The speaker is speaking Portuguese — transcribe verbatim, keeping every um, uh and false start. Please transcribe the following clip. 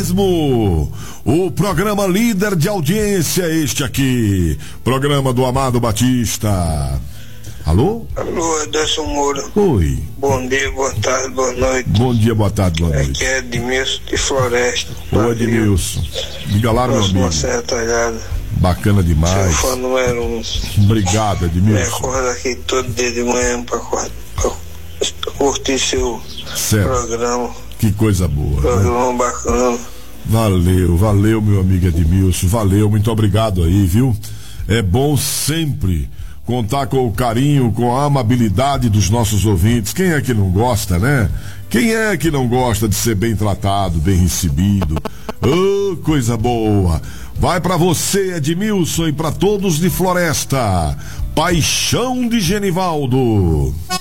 mesmo. O programa líder de audiência é este aqui. Programa do Amado Batista. Alô? Alô, Ederson Moura. Oi. Bom dia, boa tarde, boa noite. Bom dia, boa tarde, boa noite. Aqui é Edmilson de Floresta. Ô Edmilson, diga lá, meu amigo. Serra Talhada. Bacana demais. Seu fã número um. Obrigado, Me Edmilson. acordo aqui todo dia de manhã pra, pra curtir seu Certo. programa. Que coisa boa. Programa Né? bacana. Valeu, valeu, meu amigo Edmilson. Valeu, muito obrigado aí, viu? É bom sempre contar com o carinho, com a amabilidade dos nossos ouvintes. Quem é que não gosta, né? Quem é que não gosta de ser bem tratado, bem recebido? Oh, coisa boa! Vai pra você, Edmilson, e pra todos de Floresta. Paixão de Genivaldo.